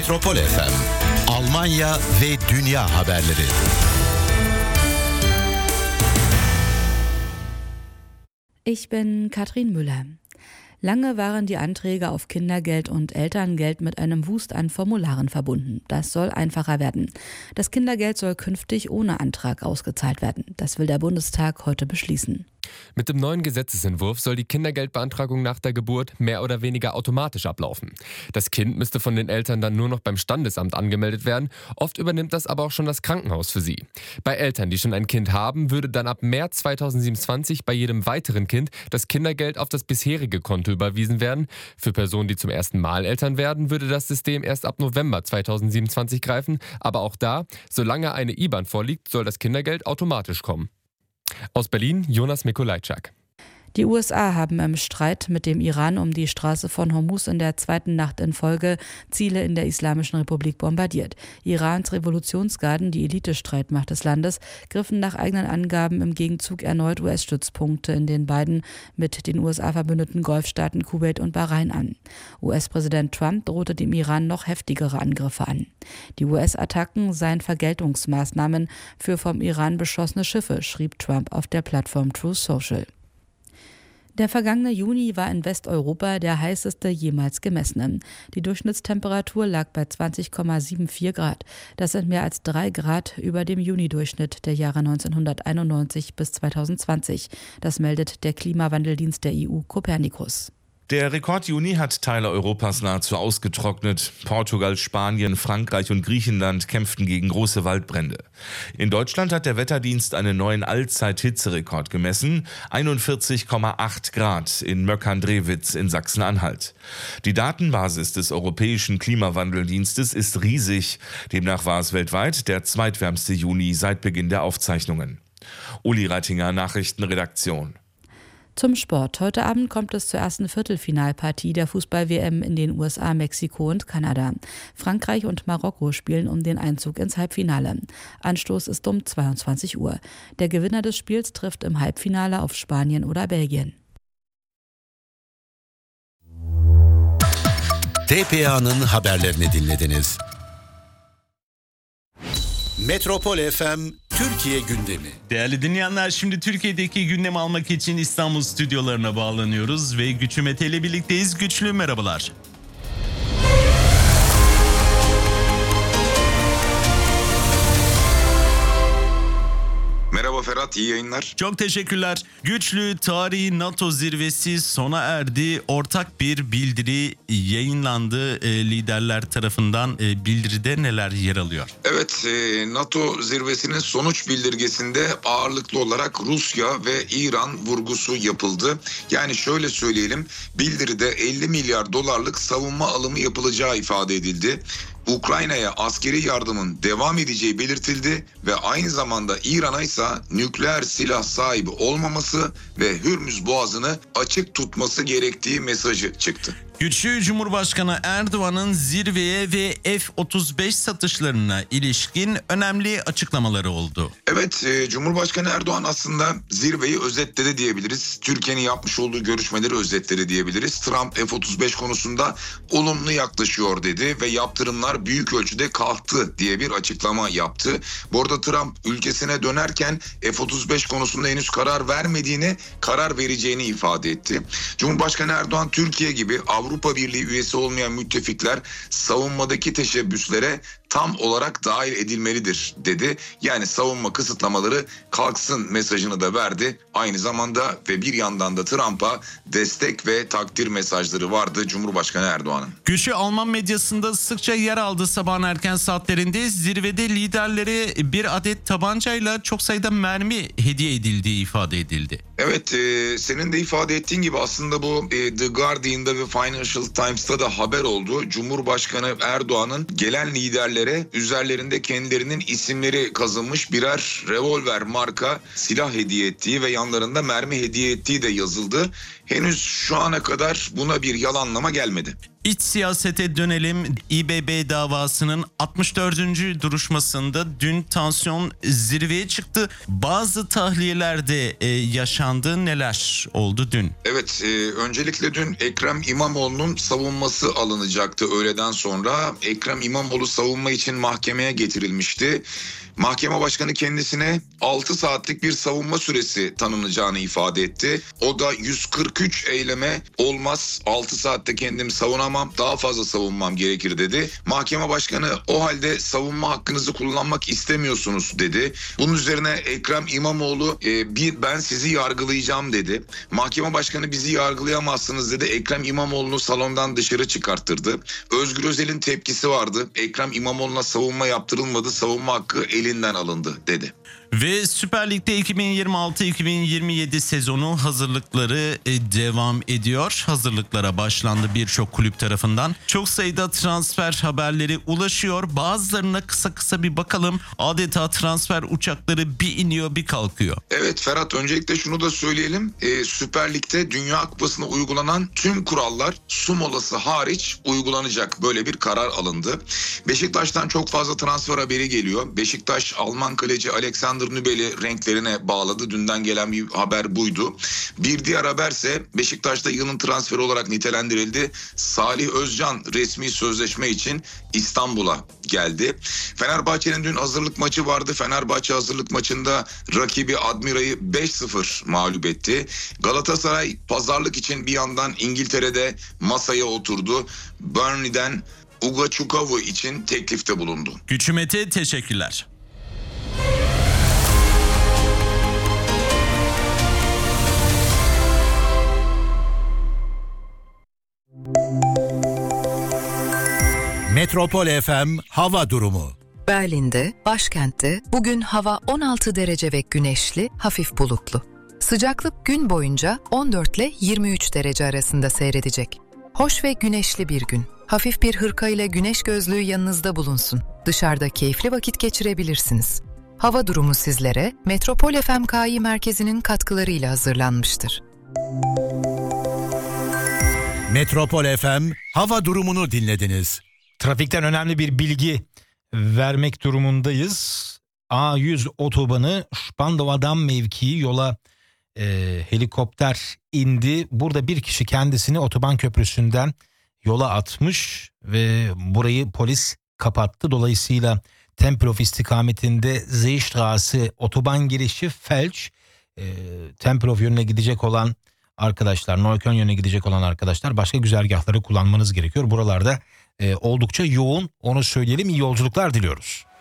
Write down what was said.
Metropol FM, Almanya ve dünya haberleri. Ich bin Katrin Müller. Lange waren die Anträge auf Kindergeld und Elterngeld mit einem Wust an Formularen verbunden. Das soll einfacher werden. Das Kindergeld soll künftig ohne Antrag ausgezahlt werden. Das will der Bundestag heute beschließen. Mit dem neuen Gesetzesentwurf soll die Kindergeldbeantragung nach der Geburt mehr oder weniger automatisch ablaufen. Das Kind müsste von den Eltern dann nur noch beim Standesamt angemeldet werden. Oft übernimmt das aber auch schon das Krankenhaus für sie. Bei Eltern, die schon ein Kind haben, würde dann ab März 2027 bei jedem weiteren Kind das Kindergeld auf das bisherige Konto überwiesen werden. Für Personen, die zum ersten Mal Eltern werden, würde das System erst ab November 2027 greifen. Aber auch da, solange eine IBAN vorliegt, soll das Kindergeld automatisch kommen. Aus Berlin, Jonas Mikolajczak. Die USA haben im Streit mit dem Iran um die Straße von Hormuz in der zweiten Nacht in Folge Ziele in der Islamischen Republik bombardiert. Irans Revolutionsgarden, die Elitestreitmacht des Landes, griffen nach eigenen Angaben im Gegenzug erneut US-Stützpunkte in den beiden mit den USA verbündeten Golfstaaten Kuwait und Bahrain an. US-Präsident Trump drohte dem Iran noch heftigere Angriffe an. Die US-Attacken seien Vergeltungsmaßnahmen für vom Iran beschossene Schiffe, schrieb Trump auf der Plattform Truth Social. Der vergangene Juni war in Westeuropa der heißeste jemals gemessene. Die Durchschnittstemperatur lag bei 20,74 Grad. Das sind mehr als 3 Grad über dem Junidurchschnitt der Jahre 1991 bis 2020. Das meldet der Klimawandeldienst der EU Copernicus. Der Rekord-Juni hat Teile Europas nahezu ausgetrocknet. Portugal, Spanien, Frankreich und Griechenland kämpften gegen große Waldbrände. In Deutschland hat der Wetterdienst einen neuen Allzeit-Hitzerekord gemessen, 41,8 Grad in Möckern-Drewitz in Sachsen-Anhalt. Die Datenbasis des Europäischen Klimawandeldienstes ist riesig. Demnach war es weltweit der zweitwärmste Juni seit Beginn der Aufzeichnungen. Uli Reitinger, Nachrichtenredaktion. Zum Sport. Heute Abend kommt es zur ersten Viertelfinalpartie der Fußball-WM in den USA, Mexiko und Kanada. Frankreich und Marokko spielen um den Einzug ins Halbfinale. Anstoß ist um 22 Uhr. Der Gewinner des Spiels trifft im Halbfinale auf Spanien oder Belgien. TPA'nın haberlerini dinlediniz. Metropol FM Türkiye gündemi. Değerli dinleyenler, şimdi Türkiye'deki gündemi almak için İstanbul stüdyolarına bağlanıyoruz ve Güçlü Mete ile birlikteyiz. Güçlü, merhabalar. Merhaba Ferhat, iyi yayınlar. Çok teşekkürler. Güçlü, tarihi NATO zirvesi sona erdi. Ortak bir bildiri yayınlandı liderler tarafından. Bildiride neler yer alıyor? Evet, NATO zirvesinin sonuç bildirgesinde ağırlıklı olarak Rusya ve İran vurgusu yapıldı. Yani şöyle söyleyelim, bildiride 50 milyar dolarlık savunma alımı yapılacağı ifade edildi. Ukrayna'ya askeri yardımın devam edeceği belirtildi ve aynı zamanda İran'a ise nükleer silah sahibi olmaması ve Hürmüz Boğazı'nı açık tutması gerektiği mesajı çıktı. Güçlü, Cumhurbaşkanı Erdoğan'ın zirveye ve F-35 satışlarına ilişkin önemli açıklamaları oldu. Evet, Cumhurbaşkanı Erdoğan aslında zirveyi özetledi diyebiliriz. Türkiye'nin yapmış olduğu görüşmeleri özetledi diyebiliriz. Trump F-35 konusunda olumlu yaklaşıyor dedi ve yaptırımlar büyük ölçüde kalktı diye bir açıklama yaptı. Bu arada Trump ülkesine dönerken F-35 konusunda henüz karar vermediğini, karar vereceğini ifade etti. Cumhurbaşkanı Erdoğan, Türkiye gibi Avrupa Birliği üyesi olmayan müttefikler savunmadaki teşebbüslere tam olarak dahil edilmelidir dedi. Yani savunma kısıtlamaları kalksın mesajını da verdi. Aynı zamanda ve bir yandan da Trump'a destek ve takdir mesajları vardı Cumhurbaşkanı Erdoğan'ın. Güçlü, Alman medyasında sıkça yer aldı sabahın erken saatlerinde. Zirvede liderlere bir adet tabancayla çok sayıda mermi hediye edildiği ifade edildi. Evet, senin de ifade ettiğin gibi aslında bu The Guardian'da ve Financial Times'ta da haber oldu. Cumhurbaşkanı Erdoğan'ın gelen liderlere üzerlerinde kendilerinin isimleri kazınmış birer revolver marka silah hediye ettiği ve yanlarında mermi hediye ettiği de yazıldı. Henüz şu ana kadar buna bir yalanlama gelmedi. İç siyasete dönelim. İBB davasının 64. duruşmasında dün tansiyon zirveye çıktı. Bazı tahliyelerde yaşandı. Neler oldu dün? Evet, öncelikle dün Ekrem İmamoğlu'nun savunması alınacaktı öğleden sonra. Ekrem İmamoğlu savunma için mahkemeye getirilmişti. Mahkeme başkanı kendisine 6 saatlik bir savunma süresi tanınacağını ifade etti. O da 143 eyleme olmaz, 6 saatte kendimi savunamam, daha fazla savunmam gerekir dedi. Mahkeme başkanı o halde savunma hakkınızı kullanmak istemiyorsunuz dedi. Bunun üzerine Ekrem İmamoğlu ben sizi yargılayacağım dedi. Mahkeme başkanı bizi yargılayamazsınız dedi. Ekrem İmamoğlu'nu salondan dışarı çıkarttırdı. Özgür Özel'in tepkisi vardı. Ekrem İmamoğlu'na savunma yaptırılmadı, savunma hakkı elinden alındı dedi. Ve Süper Lig'de 2026-2027 sezonu hazırlıkları devam ediyor. Hazırlıklara başlandı birçok kulüp tarafından. Çok sayıda transfer haberleri ulaşıyor. Bazılarına kısa bir bakalım. Adeta transfer uçakları bir iniyor bir kalkıyor. Evet Ferhat, öncelikle şunu da söyleyelim. Süper Lig'de Dünya Kupası'na uygulanan tüm kurallar su molası hariç uygulanacak. Böyle bir karar alındı. Beşiktaş'tan çok fazla transfer haberi geliyor. Beşiktaş Alman kaleci Alexander Nübel'i renklerine bağladı. Dünden gelen bir haber buydu. Bir diğer haberse Beşiktaş'ta yılın transferi olarak nitelendirildi. Salih Özcan resmi sözleşme için İstanbul'a geldi. Fenerbahçe'nin dün hazırlık maçı vardı. Fenerbahçe hazırlık maçında rakibi Admira'yı 5-0 mağlup etti. Galatasaray pazarlık için bir yandan İngiltere'de masaya oturdu. Burnley'den Uga Çukavu için teklifte bulundu. Güçlü Mete, teşekkürler. Metropol FM hava durumu. Berlin'de, başkentte bugün hava 16 derece ve güneşli, hafif bulutlu. Sıcaklık gün boyunca 14 ile 23 derece arasında seyredecek. Hoş ve güneşli bir gün. Hafif bir hırka ile güneş gözlüğü yanınızda bulunsun. Dışarıda keyifli vakit geçirebilirsiniz. Hava durumu sizlere Metropol FMKİ merkezinin katkılarıyla hazırlanmıştır. Metropol FM hava durumunu dinlediniz. Trafikten önemli bir bilgi vermek durumundayız. A100 otobanı Spandau'dan mevkii yola helikopter indi. Burada bir kişi kendisini otoban köprüsünden yola atmış ve burayı polis kapattı. Dolayısıyla Tempelhof istikametinde Seestraße otoban girişi felç. Tempelhof yönüne gidecek olan arkadaşlar, Neukölln yönüne gidecek olan arkadaşlar başka güzergahları kullanmanız gerekiyor. Buralarda oldukça yoğun, onu söyleyelim. İyi yolculuklar diliyoruz.